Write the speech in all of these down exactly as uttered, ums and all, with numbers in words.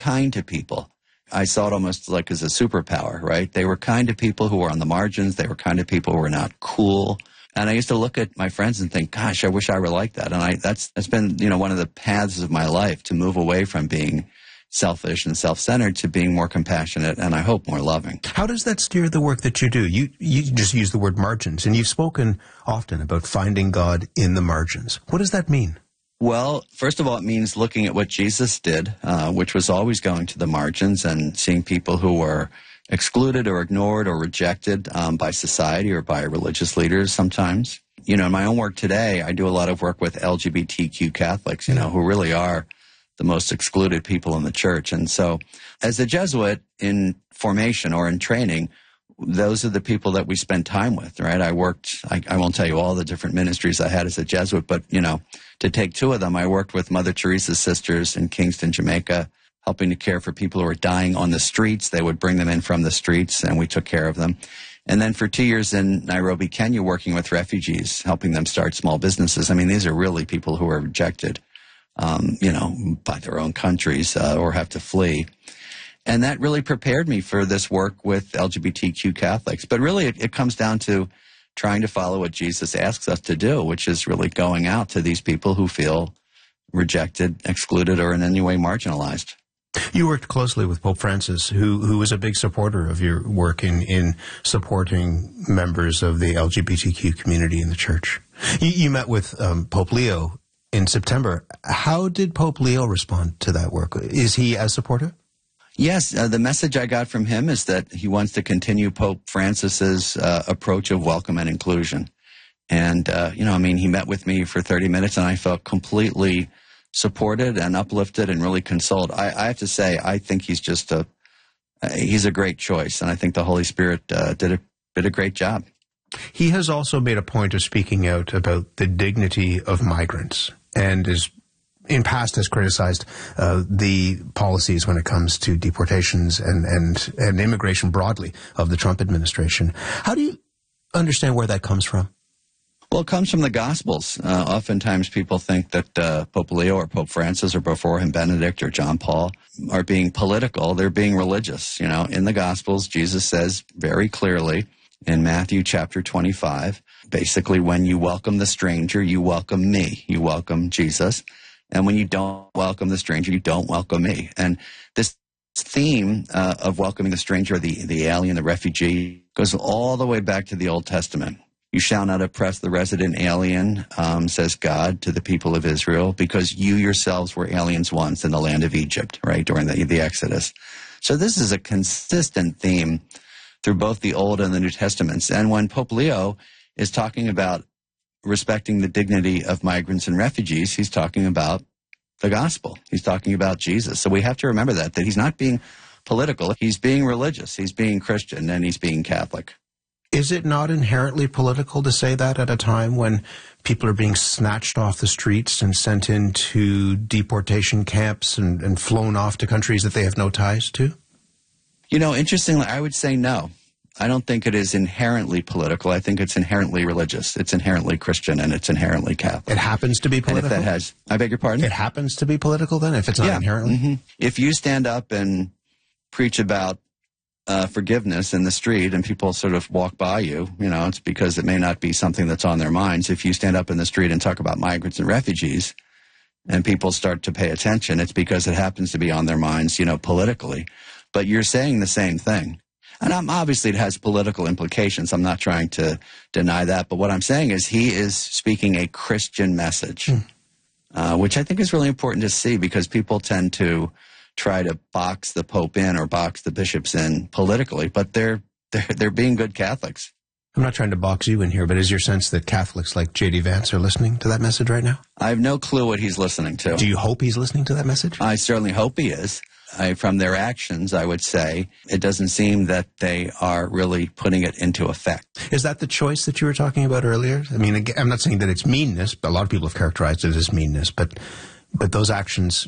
kind to people. I saw it almost like as a superpower, right? They were kind to people who were on the margins. They were kind to people who were not cool. And I used to look at my friends and think, gosh, I wish I were like that. And I, that's, that's been, you know, one of the paths of my life, to move away from being selfish and self-centered to being more compassionate and, I hope, more loving. How does that steer the work that you do? You, you just use the word margins, and you've spoken often about finding God in the margins. What does that mean? Well, first of all, it means looking at what Jesus did, uh, which was always going to the margins and seeing people who were excluded or ignored or rejected um, by society or by religious leaders sometimes. You know, in my own work today, I do a lot of work with L G B T Q Catholics, you know, who really are the most excluded people in the church. And so as a Jesuit in formation or in training, those are the people that we spend time with, right? I worked, I, I won't tell you all the different ministries I had as a Jesuit, but, you know, to take two of them, I worked with Mother Teresa's sisters in Kingston, Jamaica, helping to care for people who were dying on the streets. They would bring them in from the streets, and we took care of them. And then for two years in Nairobi, Kenya, working with refugees, helping them start small businesses. I mean, these are really people who are rejected, um, you know, by their own countries uh, or have to flee. And that really prepared me for this work with L G B T Q Catholics. But really, it, it comes down to trying to follow what Jesus asks us to do, which is really going out to these people who feel rejected, excluded, or in any way marginalized. You worked closely with Pope Francis, who who was a big supporter of your work in, in supporting members of the L G B T Q community in the church. You, you met with um, Pope Leo in September. How did Pope Leo respond to that work? Is he as supportive? Yes, uh, the message I got from him is that he wants to continue Pope Francis's uh, approach of welcome and inclusion. And, uh, you know, I mean, he met with me for thirty minutes, and I felt completely supported and uplifted and really consoled. I, I have to say, I think he's just a, uh, he's a great choice, and I think the Holy Spirit uh, did, a, did a great job. He has also made a point of speaking out about the dignity of migrants, and is in past has criticized uh, the policies when it comes to deportations and, and, and immigration broadly of the Trump administration. How do you understand where that comes from? Well, it comes from the Gospels. Uh, oftentimes people think that uh, Pope Leo or Pope Francis or before him Benedict or John Paul are being political. They're being religious. You know, in the Gospels, Jesus says very clearly in Matthew chapter twenty-five, basically, when you welcome the stranger, you welcome me. You welcome Jesus. And when you don't welcome the stranger, you don't welcome me. And this theme uh, of welcoming the stranger, the, the alien, the refugee, goes all the way back to the Old Testament. You shall not oppress the resident alien, um, says God to the people of Israel, because you yourselves were aliens once in the land of Egypt, right, during the, the Exodus. So this is a consistent theme through both the Old and the New Testaments. And when Pope Leo is talking about respecting the dignity of migrants and refugees, he's talking about the gospel. He's talking about Jesus. So we have to remember that, that he's not being political. He's being religious. He's being Christian, and he's being Catholic. Is it not inherently political to say that at a time when people are being snatched off the streets and sent into deportation camps and, and flown off to countries that they have no ties to? You know, interestingly, I would say no. I don't think it is inherently political. I think it's inherently religious. It's inherently Christian, and it's inherently Catholic. It happens to be political? And if that has, I beg your pardon? It happens to be political then, if it's not yeah. inherently? Mm-hmm. If you stand up and preach about uh, forgiveness in the street and people sort of walk by you, you know, it's because it may not be something that's on their minds. If you stand up in the street and talk about migrants and refugees and people start to pay attention, it's because it happens to be on their minds, you know, politically. But you're saying the same thing. And I'm, obviously it has political implications. I'm not trying to deny that. But what I'm saying is he is speaking a Christian message, mm. uh, which I think is really important to see, because people tend to try to box the Pope in or box the bishops in politically, but they're, they're, they're being good Catholics. I'm not trying to box you in here, but is your sense that Catholics like J D Vance are listening to that message right now? I have no clue what he's listening to. Do you hope he's listening to that message? I certainly hope he is. I, from their actions, I would say, it doesn't seem that they are really putting it into effect. Is that the choice that you were talking about earlier? I mean, I'm not saying that it's meanness, but a lot of people have characterized it as meanness, but but those actions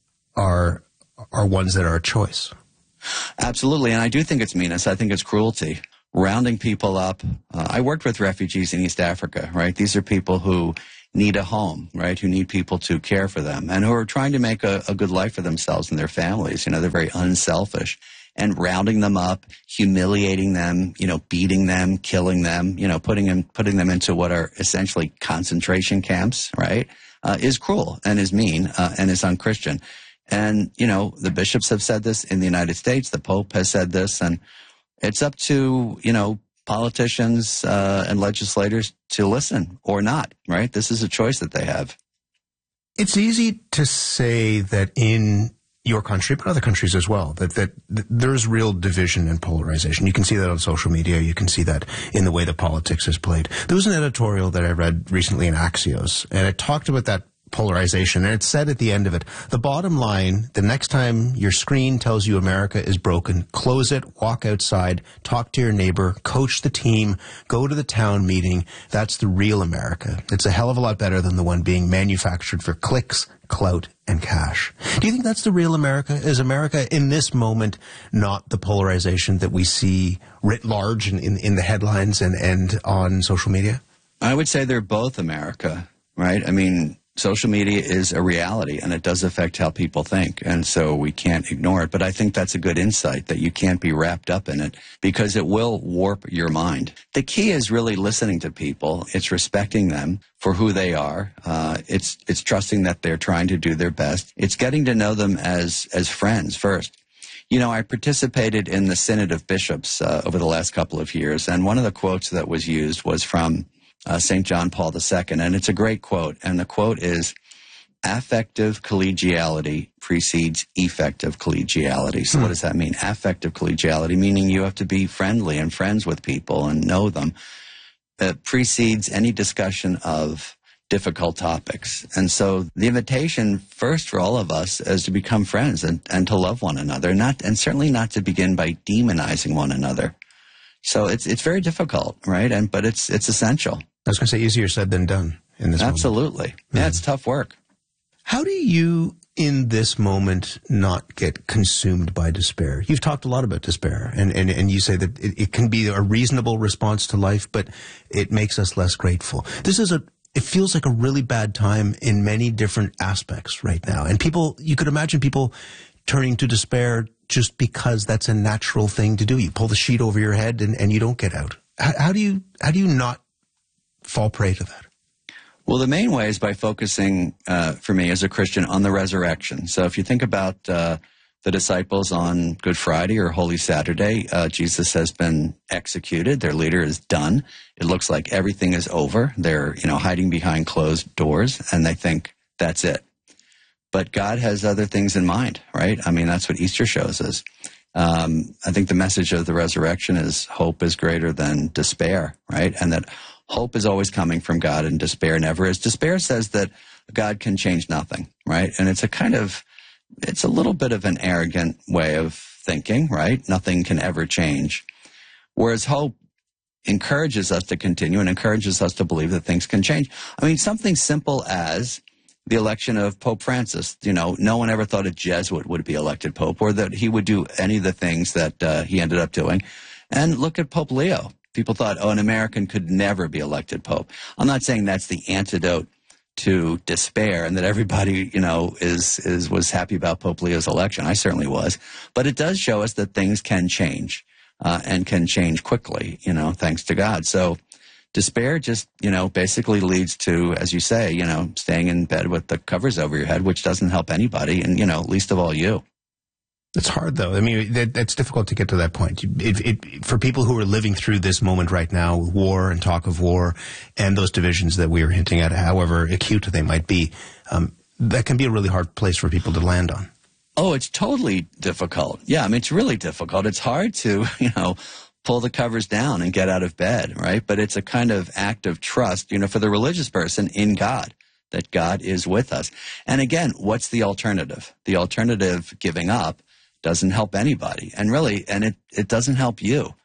are are ones that are a choice. Absolutely, and I do think it's meanness. I think it's cruelty. Rounding people up. Uh, I worked with refugees in East Africa, right? These are people who need a home, right? Who need people to care for them and who are trying to make a, a good life for themselves and their families. You know, they're very unselfish. And rounding them up, humiliating them, you know, beating them, killing them, you know, putting them, putting them into what are essentially concentration camps, right, uh, is cruel and is mean uh, and is unchristian. And, you know, the bishops have said this in the United States. The Pope has said this. And it's up to, you know, politicians uh, and legislators to listen or not, right? This is a choice that they have. It's easy to say that in your country, but other countries as well, that, that, that there's real division and polarization. You can see that on social media. You can see that in the way that politics is played. There was an editorial that I read recently in Axios, and it talked about that polarization, and it said at the end of it, the bottom line, the next time your screen tells you America is broken, close it, walk outside, talk to your neighbor, coach the team, go to the town meeting. That's the real America. It's a hell of a lot better than the one being manufactured for clicks, clout, and cash. Do you think that's the real America? Is America in this moment not the polarization that we see writ large in, in, in the headlines and, and on social media? I would say they're both America, right? I mean, social media is a reality, and it does affect how people think, and so we can't ignore it. But I think that's a good insight, that you can't be wrapped up in it, because it will warp your mind. The key is really listening to people. It's respecting them for who they are. Uh, it's it's trusting that they're trying to do their best. It's getting to know them as as friends first. You know, I participated in the Synod of Bishops uh, over the last couple of years, and one of the quotes that was used was from Uh, Saint John Paul the Second, and it's a great quote, and the quote is, affective collegiality precedes effective collegiality. So hmm. what does that mean? Affective collegiality, meaning you have to be friendly and friends with people and know them. It precedes any discussion of difficult topics. And so the invitation first for all of us is to become friends and, and to love one another, not and certainly not to begin by demonizing one another. So it's it's very difficult, right? And but it's it's essential. I was going to say easier said than done in this Absolutely. moment. Yeah, it's tough work. How do you, in this moment, not get consumed by despair? You've talked a lot about despair, and, and, and you say that it, it can be a reasonable response to life, but it makes us less grateful. This is a, it feels like a really bad time in many different aspects right now. And people, you could imagine people turning to despair just because that's a natural thing to do. You pull the sheet over your head and, and you don't get out. How, how do you, how do you not fall prey to that? Well, the main way is by focusing, uh, for me as a Christian, on the resurrection. So if you think about uh, the disciples on Good Friday or Holy Saturday, uh, Jesus has been executed. Their leader is done. It looks like everything is over. They're, you know, hiding behind closed doors, and they think that's it. But God has other things in mind, right? I mean, that's what Easter shows us. Um, I think the message of the resurrection is hope is greater than despair, right? And that hope is always coming from God and despair never is. Despair says that God can change nothing, right? And it's a kind of, it's a little bit of an arrogant way of thinking, right? Nothing can ever change. Whereas hope encourages us to continue and encourages us to believe that things can change. I mean, something simple as the election of Pope Francis. You know, no one ever thought a Jesuit would be elected Pope or that he would do any of the things that uh, he ended up doing. And look at Pope Leo. People thought, oh, an American could never be elected Pope. I'm not saying that's the antidote to despair and that everybody, you know, is, is, was happy about Pope Leo's election. I certainly was. But it does show us that things can change, uh, and can change quickly, you know, thanks to God. So despair just, you know, basically leads to, as you say, you know, staying in bed with the covers over your head, which doesn't help anybody and, you know, least of all you. It's hard, though. I mean, that, that's difficult to get to that point. It, it, for people who are living through this moment right now, war and talk of war and those divisions that we were hinting at, however acute they might be, um, that can be a really hard place for people to land on. Oh, it's totally difficult. Yeah, I mean, it's really difficult. It's hard to, you know, pull the covers down and get out of bed, right? But it's a kind of act of trust, you know, for the religious person in God, that God is with us. And again, what's the alternative? The alternative, giving up, doesn't help anybody, and really, and it, it doesn't help you.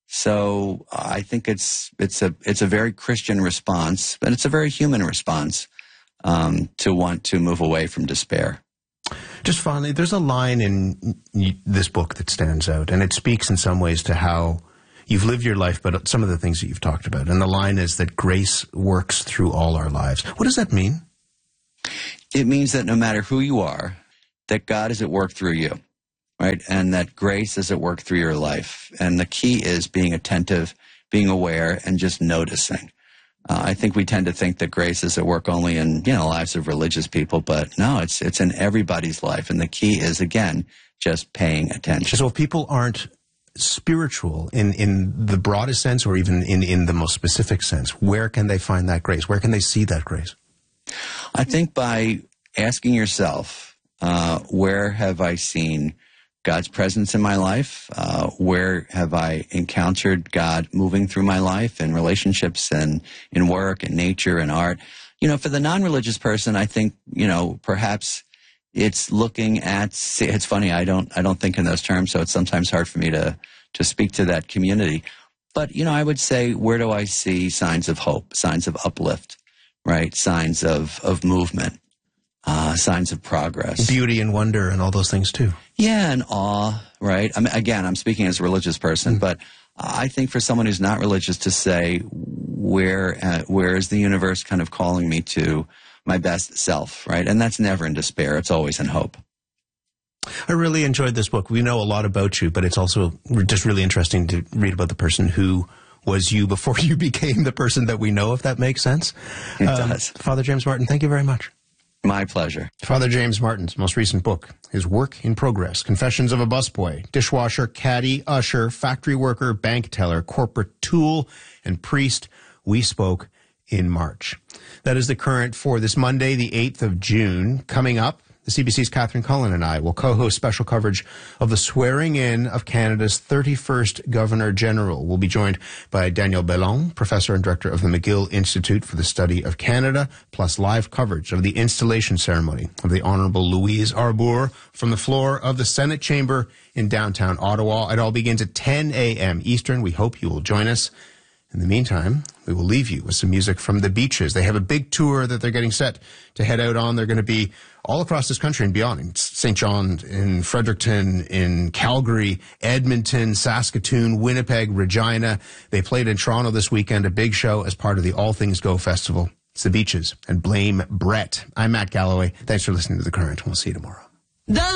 So I think it's it's a it's a very Christian response, but it's a very human response um, to want to move away from despair. Just finally, there's a line in this book that stands out, and it speaks in some ways to how you've lived your life, but some of the things that you've talked about. And the line is that grace works through all our lives. What does that mean? It means that no matter who you are, that God is at work through you, right? And that grace is at work through your life. And the key is being attentive, being aware, and just noticing. Uh, I think we tend to think that grace is at work only in, you know, lives of religious people, but no, it's it's in everybody's life. And the key is, again, just paying attention. So if people aren't spiritual in, in the broadest sense or even in, in the most specific sense, where can they find that grace? Where can they see that grace? I think by asking yourself, uh, where have I seen God's presence in my life? Uh, where have I encountered God moving through my life in relationships and in work and nature and art? You know, for the non-religious person, I think, you know, perhaps it's looking at, it's funny, I don't, I don't think in those terms, so it's sometimes hard for me to, to speak to that community. But, you know, I would say, where do I see signs of hope, signs of uplift, right? Signs of, of movement. Uh, signs of progress. Beauty and wonder and all those things too. Yeah, and awe, right? I mean, again, I'm speaking as a religious person, mm-hmm. but I think for someone who's not religious to say, where uh, where is the universe kind of calling me to my best self, right? And that's never in despair. It's always in hope. I really enjoyed this book. We know a lot about you, but it's also just really interesting to read about the person who was you before you became the person that we know, if that makes sense. It um, does. Father James Martin, thank you very much. My pleasure. Father James Martin's most recent book, his work in progress, Confessions of a Busboy, Dishwasher, Caddy, Usher, Factory Worker, Bank Teller, Corporate Tool, and Priest. We spoke in March. That is the current for this Monday, the eighth of June. Coming up, the C B C's Catherine Cullen and I will co-host special coverage of the swearing-in of Canada's thirty-first Governor-General. We'll be joined by Daniel Bellon, professor and director of the McGill Institute for the Study of Canada, plus live coverage of the installation ceremony of the Honorable Louise Arbour from the floor of the Senate chamber in downtown Ottawa. It all begins at ten a.m. Eastern. We hope you will join us. In the meantime, we will leave you with some music from the Beaches. They have a big tour that they're getting set to head out on. They're going to be all across this country and beyond, in Saint John, in Fredericton, in Calgary, Edmonton, Saskatoon, Winnipeg, Regina. They played in Toronto this weekend, a big show as part of the All Things Go Festival. It's the Beaches and Blame Brett. I'm Matt Galloway. Thanks for listening to The Current. We'll see you tomorrow.